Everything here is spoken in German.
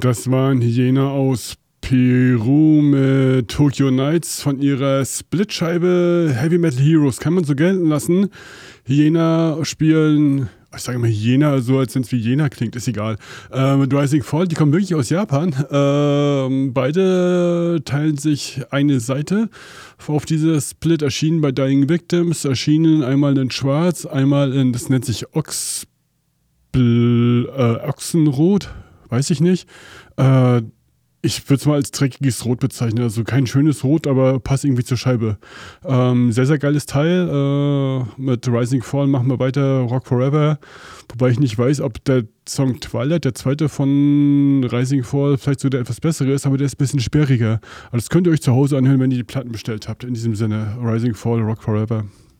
Das waren Hyena aus Peru mit Tokyo Nights von ihrer Splitscheibe Heavy Metal Heroes. Kann man so gelten lassen. Hyena spielen, ich sage mal Hyena, so als wenn es wie Jena klingt, ist egal. Mit Rising Fall, die kommen wirklich aus Japan. Beide teilen sich eine Seite. Auf dieser Split erschienen bei Dying Victims, erschienen einmal in Schwarz, einmal in, das nennt sich Ochsenrot, weiß ich nicht. Ich würde es mal als dreckiges Rot bezeichnen. Also kein schönes Rot, aber passt irgendwie zur Scheibe. Sehr, sehr geiles Teil. Mit Rising Fall machen wir weiter Rock Forever. Wobei ich nicht weiß, ob der Song Twilight, der zweite von Rising Fall, vielleicht so der etwas bessere ist, aber der ist ein bisschen sperriger. Also das könnt ihr euch zu Hause anhören, wenn ihr die Platten bestellt habt. In diesem Sinne, Rising Fall, Rock Forever.